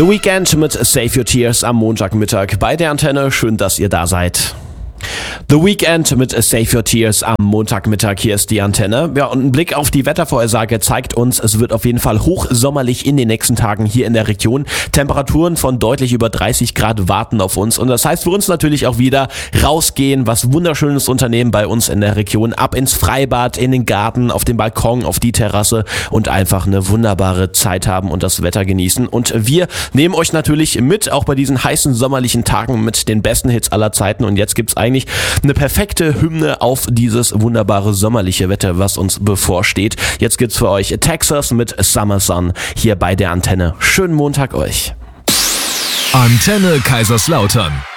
The Weeknd mit Save Your Tears am Montagmittag bei der Antenne. Schön, dass ihr da seid. The Weeknd mit Save Your Tears am Montagmittag, hier ist die Antenne. Ja, und ein Blick auf die Wettervorhersage zeigt uns, es wird auf jeden Fall hochsommerlich in den nächsten Tagen hier in der Region. Temperaturen von deutlich über 30 Grad warten auf uns und das heißt für uns natürlich auch wieder rausgehen, was Wunderschönes unternehmen bei uns in der Region, ab ins Freibad, in den Garten, auf den Balkon, auf die Terrasse und einfach eine wunderbare Zeit haben und das Wetter genießen. Und wir nehmen euch natürlich mit, auch bei diesen heißen sommerlichen Tagen mit den besten Hits aller Zeiten und jetzt gibt's eigentlich eine perfekte Hymne auf dieses wunderbare sommerliche Wetter, was uns bevorsteht. Jetzt gibt's für euch Texas mit Summer Sun hier bei der Antenne. Schönen Montag euch. Antenne Kaiserslautern.